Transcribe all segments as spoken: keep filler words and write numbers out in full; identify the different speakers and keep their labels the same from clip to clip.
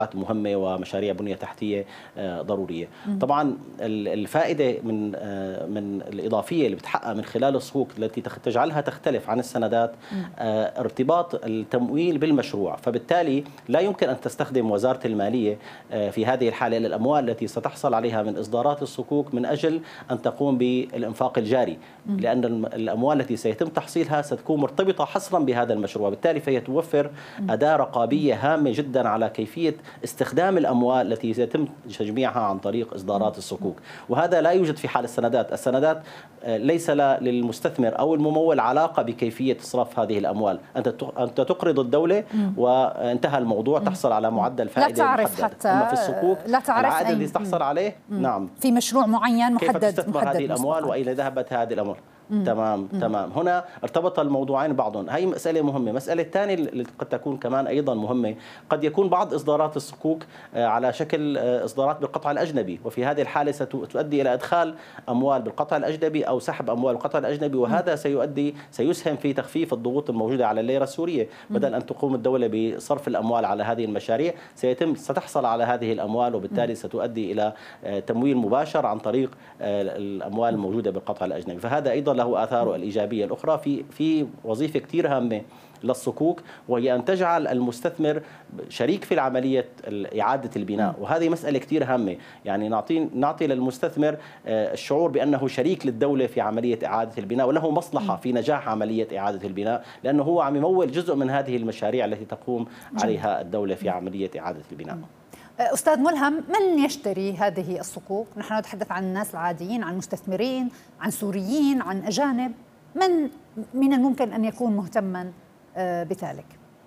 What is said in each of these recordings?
Speaker 1: مهمة ومشاريع بنية تحتية ضرورية. طبعا الفائدة من من الإضافية اللي بتحقق من خلال الصكوك التي تجعلها تختلف عن السندات ارتباط التمويل بالمشروع، فبالتالي لا يمكن أن تستخدم وزارة المالية في هذه الحالة الأموال التي ستحصل عليها من إصدارات الصكوك من أجل أن تقوم بالإنفاق الجاري، لأن الأموال التي سيتم تحصيلها ستكون مرتبطة حصرا بهذا المشروع، بالتالي فهي توفر أداة رقابية هامة جدا على كيفية استخدام الأموال التي يتم تجميعها عن طريق إصدارات الصكوك، وهذا لا يوجد في حال السندات. السندات ليس للمستثمر أو الممول علاقة بكيفية إصراف هذه الأموال، أنت أنت تقرض الدولة وانتهى الموضوع، تحصل على معدل فائدة
Speaker 2: لا تعرف
Speaker 1: محدد.
Speaker 2: حتى
Speaker 1: أما في الصكوك
Speaker 2: لا تعرف
Speaker 1: العائد الذي تحصل عليه نعم
Speaker 2: في مشروع معين محدد،
Speaker 1: كيف تستثمر
Speaker 2: محدد
Speaker 1: هذه الأموال وأين ذهبت هذه الأموال. مم. تمام مم. تمام هنا ارتبط الموضوعين ببعضهم. هي مسألة مهمة. مسألة ثانية اللي قد تكون كمان أيضا مهمة، قد يكون بعض إصدارات الصكوك على شكل إصدارات بالقطع الأجنبي، وفي هذه الحالة ستؤدي إلى إدخال أموال بالقطع الأجنبي أو سحب أموال بالقطع الأجنبي، وهذا سيؤدي سيسهم في تخفيف الضغوط الموجودة على الليرة السورية. بدل أن تقوم الدولة بصرف الأموال على هذه المشاريع سيتم ستحصل على هذه الأموال، وبالتالي ستؤدي إلى تمويل مباشر عن طريق الأموال الموجودة بالقطع الأجنبي. فهذا أيضا له آثاره الإيجابية الأخرى في في وظيفة كثير هامة للصكوك، وهي أن تجعل المستثمر شريك في العملية إعادة البناء، وهذه مسألة كثير هامة. يعني نعطي نعطي للمستثمر الشعور بأنه شريك للدولة في عملية إعادة البناء، وله مصلحة في نجاح عملية إعادة البناء، لأنه هو عم يمول جزء من هذه المشاريع التي تقوم عليها الدولة في عملية إعادة البناء.
Speaker 2: أستاذ ملهم، من يشتري هذه الصكوك؟ نحن نتحدث عن الناس العاديين، عن مستثمرين، عن سوريين، عن أجانب. من من الممكن أن يكون مهتما بذلك؟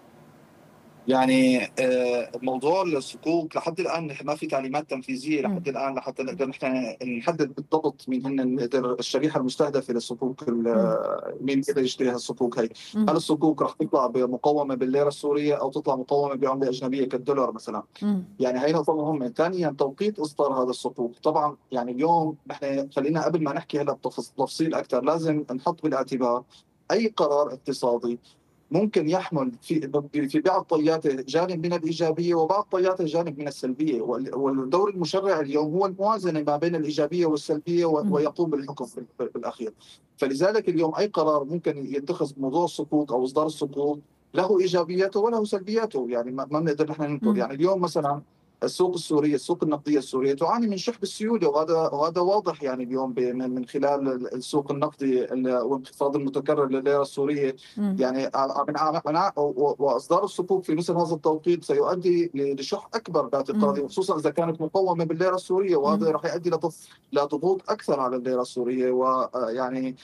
Speaker 3: يعني موضوع الصكوك لحد الآن ما في تعليمات تنفيذية لحد الآن لحتى نقدر نحن نحدد بالضبط مين هن الشريحة المستهدفة للصكوك، مين يقدر يشتري هالصكوك هي. هل الصكوك رح تطلع بمقومة بالليرة السورية أو تطلع مقومة بعملة أجنبية كالدولار مثلا؟ يعني هي نقطة مهمة. ثانيا توقيت إصدار هذا الصكوك. طبعا يعني اليوم نحن خلينا قبل ما نحكي هلا بتفصيل أكثر لازم نحط بالاعتبار أي قرار اقتصادي ممكن يحمل في في بعض طياته جانب من الايجابيه وبعض طياته جانب من السلبيه، والدور المشرع اليوم هو الموازنه ما بين الايجابيه والسلبيه ويقوم بالحكم بالاخير. فلذلك اليوم اي قرار ممكن يتخذ بموضوع الصكوك او اصدار الصكوك له ايجابياته وله سلبياته، يعني ما بنقدر نحن ننكر. يعني اليوم مثلا السوق السورية، السوق النقدية السورية تعاني من شح بالسيولة، وهذا وهذا واضح يعني اليوم من خلال السوق النقدي والانخفاض المتكرر للليرة السورية. يعني من واصدار الصكوك في مثل هذا التوقيت سيؤدي لشح اكبر باعتقادي، وخصوصا اذا كانت مقومة بالليرة السورية، وهذا راح يؤدي لضغوط اكثر على الليرة السورية، ويعني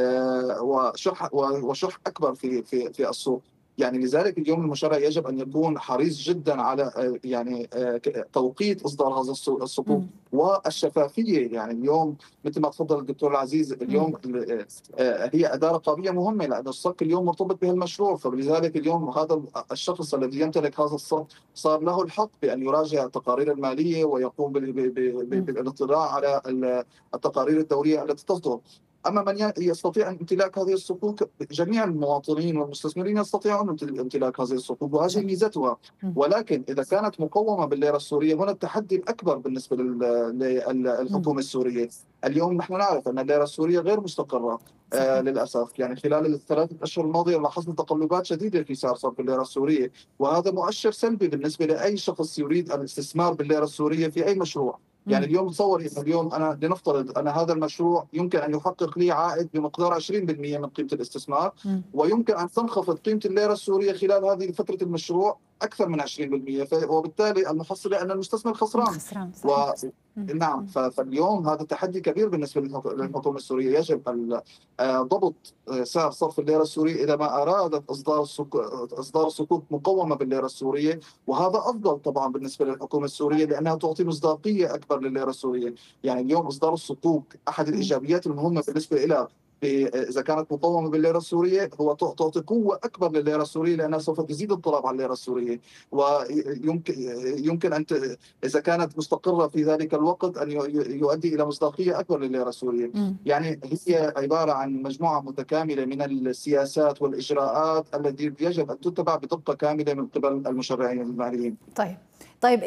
Speaker 3: وشح وشح اكبر في في في السوق. يعني لذلك اليوم المشرع يجب أن يكون حريص جدا على يعني توقيت إصدار هذا الصكوك والشفافية. يعني اليوم مثل ما تفضل الدكتور العزيز، اليوم هي أداة رقابية مهمة لأن الصك اليوم مرتبط بهالمشروع، فلذلك اليوم هذا الشخص الذي يمتلك هذا الصك صار له الحق بأن يراجع التقارير المالية ويقوم بالاطلاع على التقارير الدورية التي تصدر. أما من يستطيع امتلاك هذه الصكوك، جميع المواطنين والمستثمرين يستطيعون امتلاك هذه الصكوك، وهذه ميزتها. ولكن إذا كانت مقومة بالليرة السورية هنا التحدي الأكبر بالنسبة للحكومة السورية. اليوم نحن نعرف أن الليرة السورية غير مستقرة آه للأسف. يعني خلال الثلاثة أشهر الماضية لاحظنا تقلبات شديدة في سعر صرف الليرة السورية، وهذا مؤشر سلبي بالنسبة لأي شخص يريد الاستثمار بالليرة السورية في أي مشروع. يعني اليوم تصوري اليوم انا لنفترض انا هذا المشروع يمكن ان يحقق لي عائد بمقدار عشرين بالمئة من قيمه الاستثمار، م. ويمكن ان تنخفض قيمه الليره السوريه خلال هذه فتره المشروع اكثر من عشرين بالمئة، وبالتالي المحصله ان المستثمر خسران.
Speaker 2: خسران
Speaker 3: و... نعم. فاليوم هذا تحدي كبير بالنسبه للحكومه السوريه. يجب ضبط سعر صرف الليره السوريه اذا ما ارادت اصدار اصدار الصكوك مقومه بالليره السوريه، وهذا افضل طبعا بالنسبه للحكومه السوريه لانها تعطي مصداقيه اكبر للليره السوريه. يعني اليوم اصدار الصكوك احد الايجابيات المهمه بالنسبه لها إذا كانت مقومة بالليرة السورية هو تعطي قوة أكبر للليرة السورية، لأنها سوف تزيد الطلب على الليرة السورية، ويمكن يمكن أن إذا كانت مستقرة في ذلك الوقت أن يؤدي إلى مصداقية أكبر للليرة السورية. م. يعني هي عبارة عن مجموعة متكاملة من السياسات والإجراءات التي يجب أن تتبع بدقة كاملة من قبل المشرعين الماليين.
Speaker 2: طيب طيب